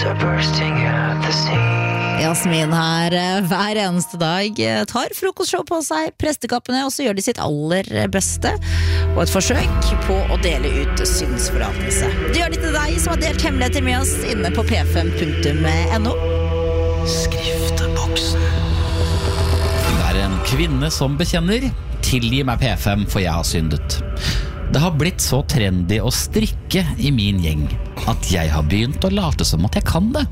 Jasmin her hver eneste dag tar frokostshow på seg, prestekappene, og så gjør de sitt aller beste og et forsøk på å dele ut synsforlatelse. Det gjør de til deg som har delt hemmeligheter med oss inne på p5.no. Skrifteboksen. Det en kvinne som bekjenner: tilgi meg P5, for jeg har syndet. Det har blitt så trendy å strikke i min gjeng at jeg har begynt å late som at jeg kan det.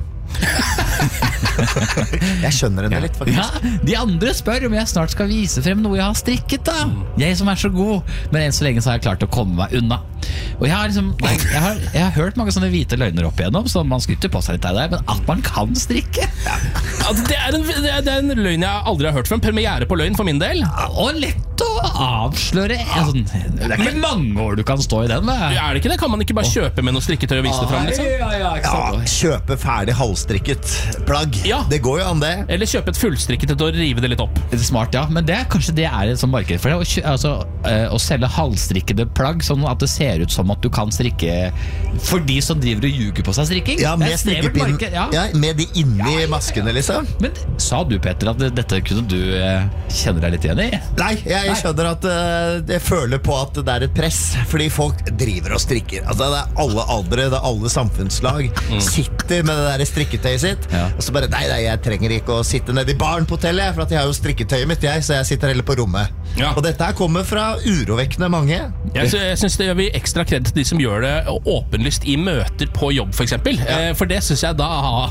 Jeg skjønner henne litt, faktisk. Ja, de andre spør om jeg snart skal vise frem noe jeg har strikket da. Jeg som så god, men enn så lenge så har jeg klart å komme meg unna. Og jeg har hørt mange sånne hvite løgner opp igjennom, så man skryter på seg litt av det, men at man kan strikke, det er en løgn jeg aldri har hørt før. Premiere på løgn for min del. og lett å avsløre. Det er ikke mange år du kan stå i den med. Er det ikke det? Kan man ikke bare kjøpe med noe strikketøy og vise det frem, liksom? Ja, kjøpe ferdig halvstrikket plagg. Ja. Det går jo an det. Eller kjøpe et fullstrikket og rive det litt opp. Det er smart, ja, men kanskje det et sånn marked for det, å selge halvstrikkede plagg, sånn at det ser ut som at du kan strikke for de som driver og ljuger på seg strikking. Ja, med strikkepinn, med de inni maskene, liksom. Men sa du, Peter, at dette kunne du kjenne deg litt igjen i? Nei, jeg skjønner at jeg føler på at det et press, fordi folk driver og strikker. Altså, det alle aldre, det alle samfunnslag sitter med det der strikketøyet sitt, og så bare, nei, jeg trenger ikke å sitte nede i baren på hotellet, for at jeg har jo strikketøyet mitt, så jeg sitter heller på rommet. Og dette her kommer fra urovekkende mange. Jeg synes det gjør vi ekstra kred til de som gjør det åpenlyst i møter på jobb, for eksempel. For det synes jeg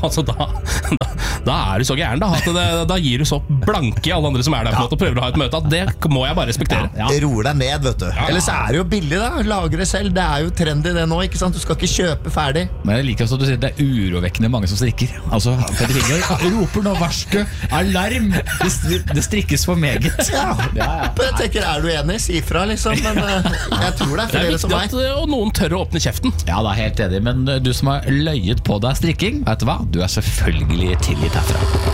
da du så gæren, da gir du så blanke alle andre som der på en måte og prøver å ha et møte, at det må jeg bare respektere. Roer deg ned, vet du. Ellers det jo billig da, lager det selv. Det jo trendy det nå, ikke sant? Du skal ikke kjøpe ferdig. Men jeg liker også at du sier det urovekkende mange som strikker. Altså, Peter Hilger roper nå varsku, alarm, det strikkes for meget. Jeg tenker, du enig? Si fra, liksom. Men jeg tror det flere som meg. Det viktig at noen tør å åpne kjeften. Ja, da, helt enig. Men du som har løyet på deg strikking, vet du hva? Du selvfølgelig tilgitt herfra.